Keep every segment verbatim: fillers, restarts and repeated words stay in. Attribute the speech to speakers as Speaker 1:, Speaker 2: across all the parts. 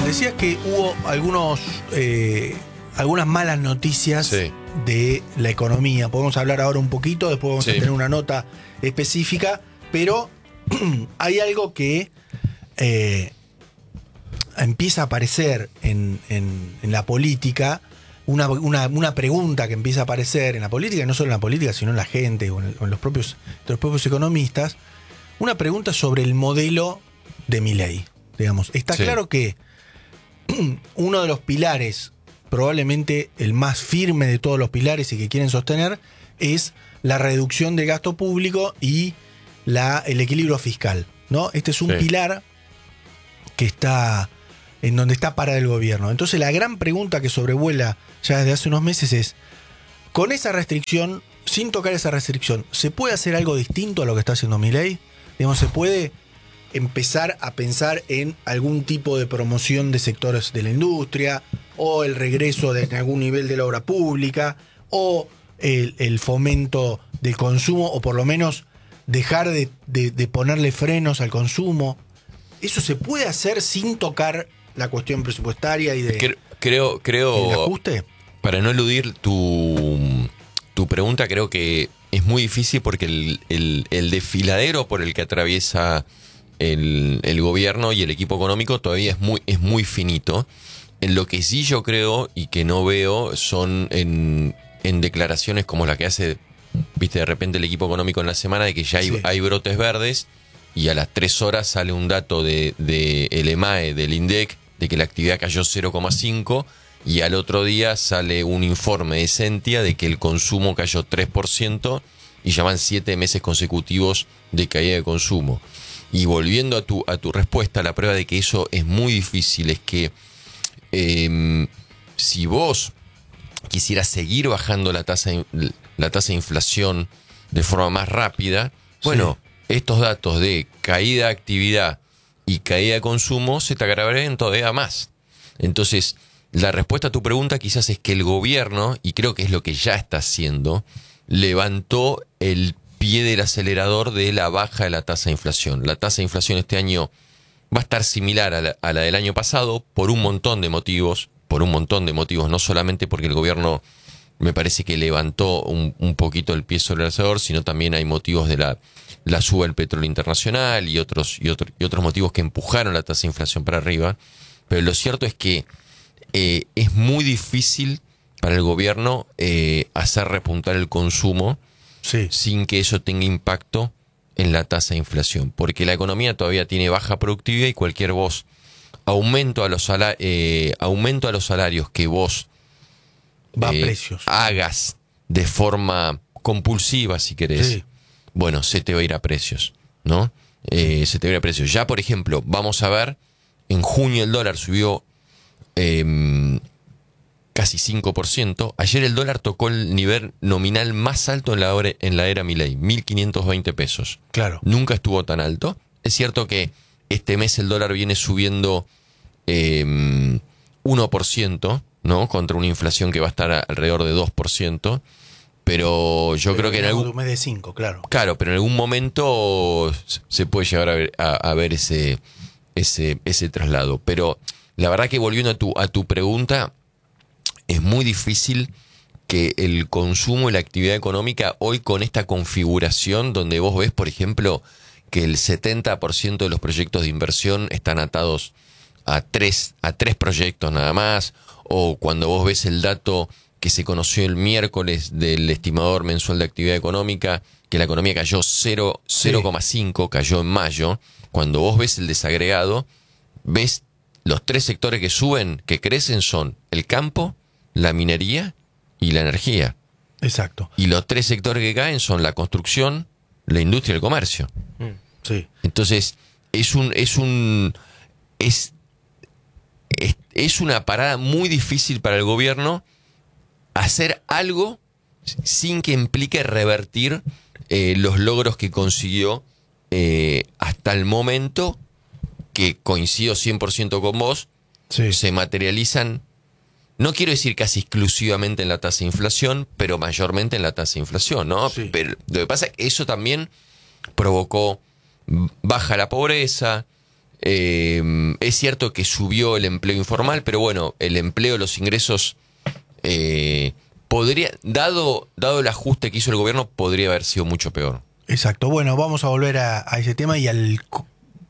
Speaker 1: decías que hubo algunos, eh, algunas malas noticias sí. de la economía. Podemos hablar ahora un poquito, después vamos sí. a tener una nota específica, pero hay algo que eh, empieza a aparecer en, en, en la política, una, una, una pregunta que empieza a aparecer en la política, no solo en la política, sino en la gente o en, o en los propios, los propios economistas, una pregunta sobre el modelo de Milei. Digamos, está sí. claro que uno de los pilares, probablemente el más firme de todos los pilares y que quieren sostener, es la reducción del gasto público y la, el equilibrio fiscal, ¿no? Este es un sí. pilar que está en donde está parado el gobierno. Entonces la gran pregunta que sobrevuela ya desde hace unos meses es, con esa restricción, sin tocar esa restricción, ¿se puede hacer algo distinto a lo que está haciendo Milei? Digamos, ¿se puede empezar a pensar en algún tipo de promoción de sectores de la industria, o el regreso de algún nivel de la obra pública, o el, el fomento del consumo, o por lo menos dejar de, de, de ponerle frenos al consumo? ¿Eso se puede hacer sin tocar la cuestión presupuestaria y de
Speaker 2: creo creo
Speaker 1: el ajuste?
Speaker 2: Para no eludir tu, tu pregunta, creo que es muy difícil porque el, el, el desfiladero por el que atraviesa El, el gobierno y el equipo económico todavía es muy, es muy finito. En lo que sí yo creo y que no veo son en, en declaraciones como la que hace, viste, de repente el equipo económico en la semana, de que ya hay, sí. hay brotes verdes, y a las tres horas sale un dato de, de el EMAE, del INDEC, de que la actividad cayó cero coma cinco, y al otro día sale un informe de Sentia de que el consumo cayó tres por ciento, y ya van siete meses consecutivos de caída de consumo. Y volviendo a tu, a tu respuesta, la prueba de que eso es muy difícil es que eh, si vos quisieras seguir bajando la tasa, la tasa de inflación de forma más rápida, bueno, sí. estos datos de caída de actividad y caída de consumo se te agravarían todavía más. Entonces, la respuesta a tu pregunta quizás es que el gobierno, y creo que es lo que ya está haciendo, levantó el pie del acelerador de la baja de la tasa de inflación. La tasa de inflación este año va a estar similar a la, a la del año pasado por un montón de motivos, por un montón de motivos, no solamente porque el gobierno me parece que levantó un, un poquito el pie sobre el acelerador, sino también hay motivos de la, la suba del petróleo internacional y otros, y, otro, y otros motivos que empujaron la tasa de inflación para arriba. Pero lo cierto es que eh, es muy difícil para el gobierno eh, hacer repuntar el consumo Sí. sin que eso tenga impacto en la tasa de inflación, porque la economía todavía tiene baja productividad y cualquier vos aumento a los salarios, eh, aumento a los salarios que vos
Speaker 1: Va
Speaker 2: eh,
Speaker 1: a precios.
Speaker 2: hagas de forma compulsiva, si querés, sí. bueno, se te va a ir a precios, ¿no? Eh, se te va a ir a precios. Ya, por ejemplo, vamos a ver, en junio el dólar subió eh, casi cinco por ciento. Ayer el dólar tocó el nivel nominal más alto en la, hora, en la era Milei, mil quinientos veinte pesos.
Speaker 1: Claro.
Speaker 2: Nunca estuvo tan alto. Es cierto que este mes el dólar viene subiendo eh, uno por ciento, ¿no? Contra una inflación que va a estar alrededor de dos por ciento. Pero yo pero creo que en algún...
Speaker 1: un mes de cinco, claro.
Speaker 2: Claro, pero en algún momento se puede llegar a ver, a, a ver ese, ese, ese traslado. Pero la verdad que volviendo a tu, a tu pregunta, es muy difícil que el consumo y la actividad económica hoy con esta configuración donde vos ves, por ejemplo, que el setenta por ciento de los proyectos de inversión están atados a tres, a tres proyectos nada más, o cuando vos ves el dato que se conoció el miércoles del estimador mensual de actividad económica, que la economía cayó cero coma cinco, sí. cayó en mayo, cuando vos ves el desagregado, ves los tres sectores que suben, que crecen son el campo, la minería y la energía.
Speaker 1: Exacto.
Speaker 2: Y los tres sectores que caen son la construcción, la industria y el comercio.
Speaker 1: Mm, sí.
Speaker 2: Entonces, es un, es un, es, es, es una parada muy difícil para el gobierno hacer algo sin que implique revertir eh, los logros que consiguió eh, hasta el momento, que coincido cien por ciento con vos, sí. se materializan. No quiero decir casi exclusivamente en la tasa de inflación, pero mayormente en la tasa de inflación, ¿no? Sí. Pero lo que pasa es que eso también provocó baja la pobreza, eh, es cierto que subió el empleo informal, pero bueno, el empleo, los ingresos, eh, podría, dado, dado el ajuste que hizo el gobierno, podría haber sido mucho peor.
Speaker 1: Exacto. Bueno, vamos a volver a, a ese tema y al co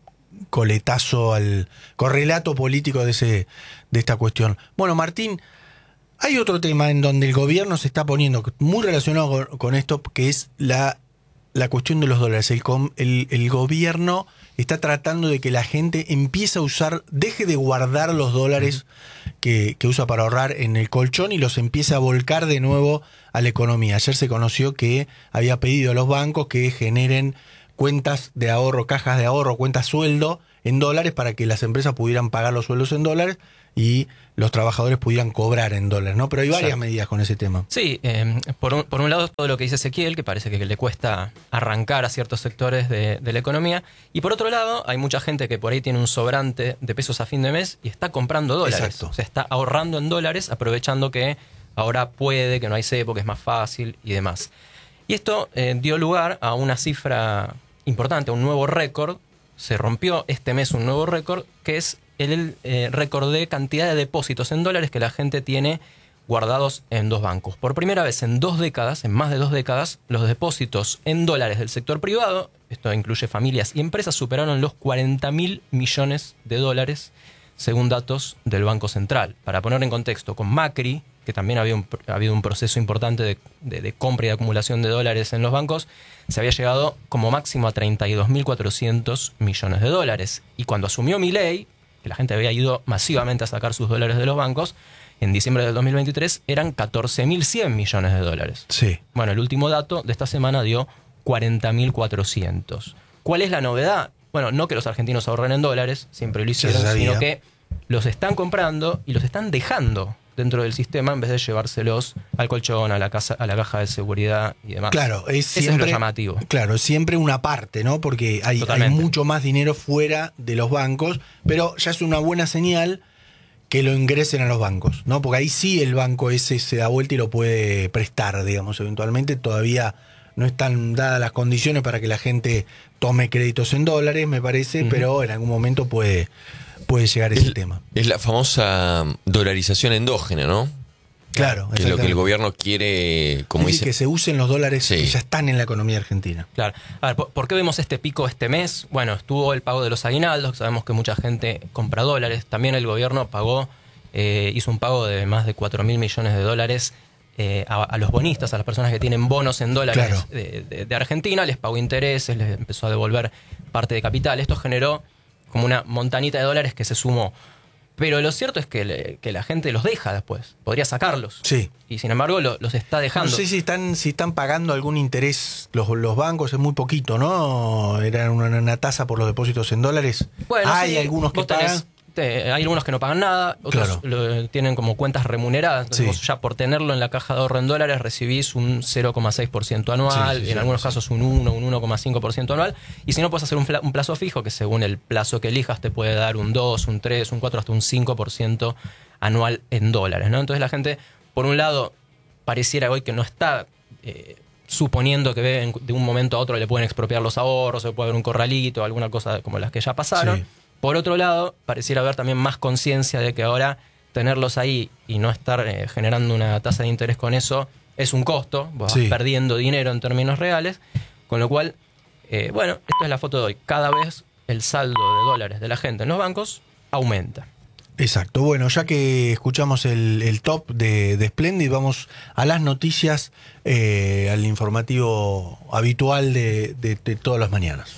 Speaker 1: coletazo, al correlato político de, ese, de esta cuestión. Bueno, Martín, hay otro tema en donde el gobierno se está poniendo muy relacionado con, con esto, que es la, la cuestión de los dólares. El, el, el gobierno está tratando de que la gente empiece a usar, deje de guardar los dólares que, que usa para ahorrar en el colchón y los empiece a volcar de nuevo a la economía. Ayer se conoció que había pedido a los bancos que generen cuentas de ahorro, cajas de ahorro, cuentas sueldo en dólares para que las empresas pudieran pagar los sueldos en dólares y los trabajadores pudieran cobrar en dólares, ¿no? Pero hay varias Exacto. medidas con ese tema.
Speaker 3: Sí, eh, por, un, por un lado todo lo que dice Ezequiel, que parece que le cuesta arrancar a ciertos sectores de, de la economía, y por otro lado hay mucha gente que por ahí tiene un sobrante de pesos a fin de mes y está comprando dólares.
Speaker 1: Exacto.
Speaker 3: Se está ahorrando en dólares, aprovechando que ahora puede, que no hay cepo, que es más fácil y demás. Y esto eh, dio lugar a una cifra importante, a un nuevo récord. Se rompió este mes un nuevo récord, que es el eh, récord de cantidad de depósitos en dólares que la gente tiene guardados en dos bancos. Por primera vez en dos décadas, en más de dos décadas, los depósitos en dólares del sector privado, esto incluye familias y empresas, superaron los cuarenta mil millones de dólares, según datos del Banco Central. Para poner en contexto, con Macri, que también había un, ha habido un proceso importante de, de, de compra y de acumulación de dólares en los bancos, se había llegado como máximo a treinta y dos mil cuatrocientos millones de dólares. Y cuando asumió Milei, que la gente había ido masivamente a sacar sus dólares de los bancos, en diciembre del dos mil veintitrés eran catorce mil cien millones de dólares.
Speaker 1: Sí.
Speaker 3: Bueno, el último dato de esta semana dio cuarenta mil cuatrocientos. ¿Cuál es la novedad? Bueno, no que los argentinos ahorren en dólares, siempre lo hicieron, sino que los están comprando y los están dejando dentro del sistema en vez de llevárselos al colchón, a la casa, a la caja de seguridad y demás.
Speaker 1: Claro, es
Speaker 3: Ese
Speaker 1: siempre,
Speaker 3: es lo llamativo.
Speaker 1: Claro, siempre una parte, ¿no? Porque hay, hay mucho más dinero fuera de los bancos, pero ya es una buena señal que lo ingresen a los bancos, ¿no? Porque ahí sí el banco ese se da vuelta y lo puede prestar, digamos, eventualmente. Todavía no están dadas las condiciones para que la gente tome créditos en dólares, me parece, uh-huh. pero en algún momento puede... puede llegar ese
Speaker 2: es,
Speaker 1: tema.
Speaker 2: Es la famosa dolarización endógena, ¿no?
Speaker 1: Claro.
Speaker 2: Que es lo que el gobierno quiere, como
Speaker 1: es
Speaker 2: dice...
Speaker 1: que se usen los dólares
Speaker 2: sí.
Speaker 1: que ya están en la economía argentina.
Speaker 3: Claro. A ver, ¿por, ¿por qué vemos este pico este mes? Bueno, estuvo el pago de los aguinaldos, sabemos que mucha gente compra dólares. También el gobierno pagó, eh, hizo un pago de más de cuatro mil millones de dólares eh, a, a los bonistas, a las personas que tienen bonos en dólares
Speaker 1: claro.
Speaker 3: de, de, de Argentina. Les pagó intereses, les empezó a devolver parte de capital. Esto generó como una montanita de dólares que se sumó. Pero lo cierto es que, le, que la gente los deja después. Podría sacarlos.
Speaker 1: Sí.
Speaker 3: Y sin embargo lo, los está dejando.
Speaker 1: No sé si están, si están pagando algún interés los, los bancos, es muy poquito, ¿no? Era una, una tasa por los depósitos en dólares.
Speaker 3: Bueno,
Speaker 1: hay
Speaker 3: sí,
Speaker 1: algunos que pagan.
Speaker 3: Tenés, te, hay algunos que no pagan nada, otros claro. lo, tienen como cuentas remuneradas. Entonces sí. vos ya por tenerlo en la caja de ahorro en dólares recibís un cero coma seis por ciento anual, sí, sí, en sí, algunos sí. casos un uno, un uno coma cinco por ciento anual. Y si no, puedes hacer un, un plazo fijo que según el plazo que elijas te puede dar un dos, un tres, un cuatro, hasta un cinco por ciento anual en dólares, ¿no? Entonces la gente, por un lado, pareciera hoy que no está... Eh, suponiendo que de un momento a otro le pueden expropiar los ahorros, o puede haber un corralito, alguna cosa como las que ya pasaron. Sí. Por otro lado, pareciera haber también más conciencia de que ahora tenerlos ahí y no estar eh, generando una tasa de interés con eso es un costo, vos sí. vas perdiendo dinero en términos reales, con lo cual, eh, bueno, esta es la foto de hoy. Cada vez el saldo de dólares de la gente en los bancos aumenta.
Speaker 1: Exacto. Bueno, ya que escuchamos el, el top de, de Splendid, vamos a las noticias, eh, al informativo habitual de, de, de todas las mañanas.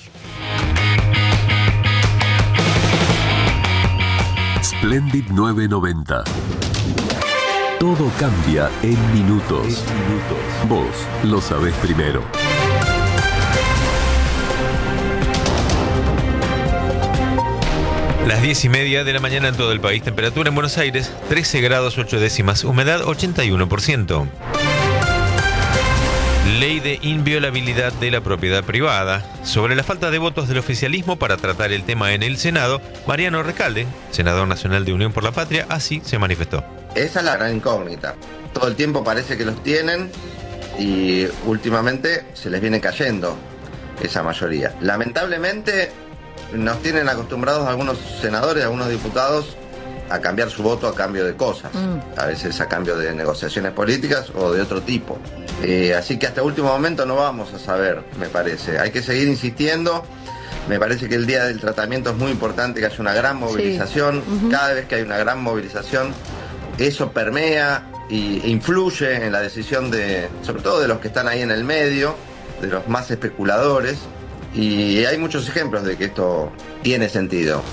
Speaker 4: Splendid nueve noventa. Todo cambia en minutos. En minutos. Vos lo sabés primero.
Speaker 5: Las diez y media de la mañana en todo el país. Temperatura en Buenos Aires, trece grados ocho décimas. Humedad, ochenta y uno por ciento. Ley de inviolabilidad de la propiedad privada. Sobre la falta de votos del oficialismo para tratar el tema en el Senado, Mariano Recalde, senador nacional de Unión por la Patria, así se manifestó.
Speaker 6: Esa es la gran incógnita. Todo el tiempo parece que los tienen y últimamente se les viene cayendo esa mayoría. Lamentablemente nos tienen acostumbrados algunos senadores, algunos diputados a cambiar su voto a cambio de cosas, mm. a veces a cambio de negociaciones políticas o de otro tipo. Eh, así que hasta último momento no vamos a saber, me parece. Hay que seguir insistiendo. Me parece que el día del tratamiento es muy importante que haya una gran movilización. Sí. Uh-huh. Cada vez que hay una gran movilización, eso permea e influye en la decisión de, sobre todo de los que están ahí en el medio, de los más especuladores. Y hay muchos ejemplos de que esto tiene sentido.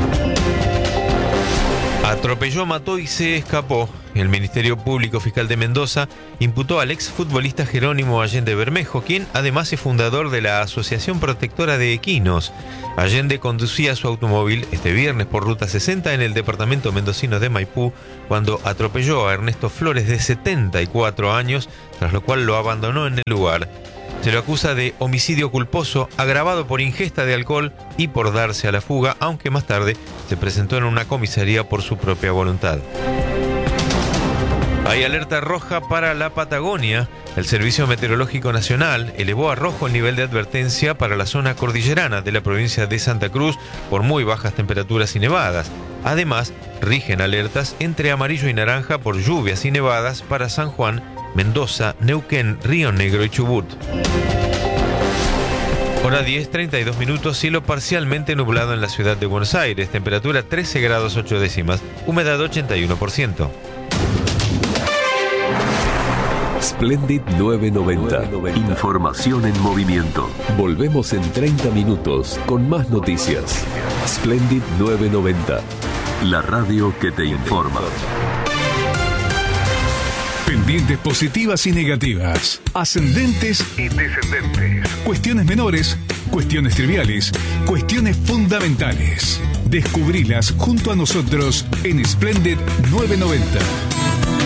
Speaker 5: Atropelló, mató y se escapó. El Ministerio Público Fiscal de Mendoza imputó al exfutbolista Jerónimo Allende Bermejo, quien además es fundador de la Asociación Protectora de Equinos. Allende conducía su automóvil este viernes por Ruta sesenta en el departamento mendocino de Maipú cuando atropelló a Ernesto Flores, de setenta y cuatro años, tras lo cual lo abandonó en el lugar. Se lo acusa de homicidio culposo agravado por ingesta de alcohol y por darse a la fuga, aunque más tarde se presentó en una comisaría por su propia voluntad. Hay alerta roja para la Patagonia. El Servicio Meteorológico Nacional elevó a rojo el nivel de advertencia para la zona cordillerana de la provincia de Santa Cruz por muy bajas temperaturas y nevadas. Además, rigen alertas entre amarillo y naranja por lluvias y nevadas para San Juan, Mendoza, Neuquén, Río Negro y Chubut. Hora diez, treinta y dos minutos, cielo parcialmente nublado en la ciudad de Buenos Aires, temperatura trece grados ocho décimas, humedad ochenta y uno por ciento.
Speaker 4: Splendid novecientos noventa. Información en movimiento. Volvemos en treinta minutos con más noticias. Splendid novecientos noventa. La radio que te informa.
Speaker 7: Pendientes positivas y negativas, ascendentes y descendentes, cuestiones menores, cuestiones triviales, cuestiones fundamentales. Descubrilas junto a nosotros en Splendid novecientos noventa.